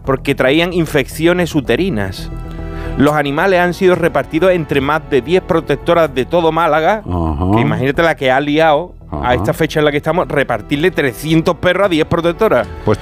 porque traían infecciones uterinas. Los animales han sido repartidos entre más de 10 protectoras de todo Málaga, que imagínate la que ha liado a esta fecha en la que estamos, repartirle 300 perros a 10 protectoras. Pues